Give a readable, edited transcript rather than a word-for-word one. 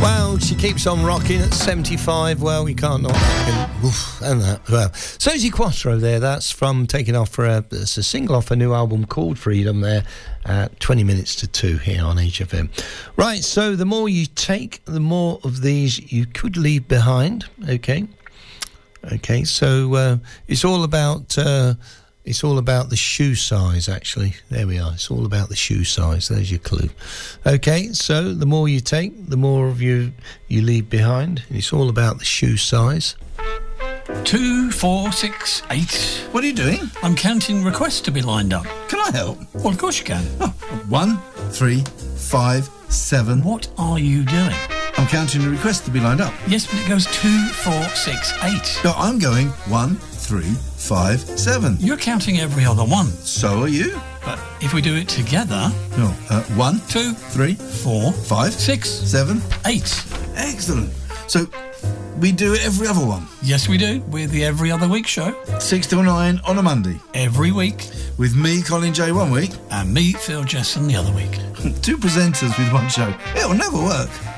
Well, she keeps on rocking at 75. Well, we can't not rock and that. Well, Suzi Quatro there. That's from taking off for it's a single off a new album called Freedom there at 20 minutes to 2 here on HFM. Right, so the more you take, the more of these you could leave behind. Okay, so it's all about the shoe size, actually. There we are. It's all about the shoe size. There's your clue. Okay, so the more you take, the more of you leave behind. It's all about the shoe size. 2, 4, 6, 8. What are you doing? I'm counting requests to be lined up. Can I help? Well, of course you can. 1, 3, 5, 7. What are you doing? I'm counting the requests to be lined up. Yes, but it goes 2, 4, 6, 8. No, I'm going 1, 3, 5, 7. You're counting every other one. So are you? But if we do it together... No, 1, 2, 3, 4, 5, 6, 7, 8. Excellent. So we do it every other one. Yes, we do. We're the Every Other Week show. 6 till 9 on a Monday. Every week. With me, Colin J, one week. And me, Phil Jesson, the other week. 2 presenters with one show. It'll never work.